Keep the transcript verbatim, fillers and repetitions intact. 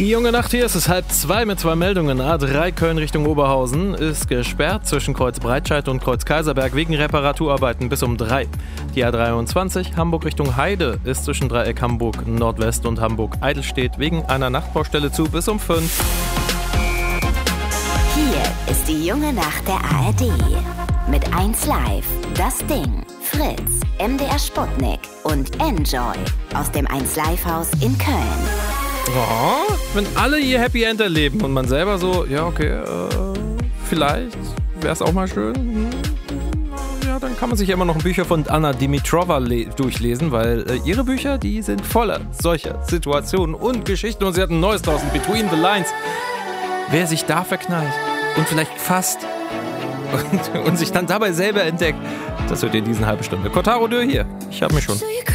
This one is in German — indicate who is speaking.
Speaker 1: Die junge Nacht hier, es ist halb zwei mit zwei Meldungen. A drei Köln Richtung Oberhausen ist gesperrt zwischen Kreuz Breitscheid und Kreuz Kaiserberg wegen Reparaturarbeiten bis um drei. Die A dreiundzwanzig Hamburg Richtung Heide ist zwischen Dreieck Hamburg Nordwest und Hamburg Eidelstedt wegen einer Nachtbaustelle zu bis um fünf.
Speaker 2: Hier ist die junge Nacht der A R D. Mit eins Live, Das Ding, Fritz, M D R Sputnik und Enjoy aus dem eins Live Haus in Köln.
Speaker 1: Oh, wenn alle ihr Happy End erleben und man selber so, ja okay, äh, vielleicht wäre es auch mal schön. Hm, ja, dann kann man sich ja immer noch Bücher von Anna Dimitrova le- durchlesen, weil äh, ihre Bücher, die sind voller solcher Situationen und Geschichten. Und sie hat ein neues draußen, Between the Lines. Wer sich da verknallt und vielleicht fast und, und sich dann dabei selber entdeckt, das hört ihr in diesen halben Stunde. Kotaro Dürr hier, ich hab mich schon.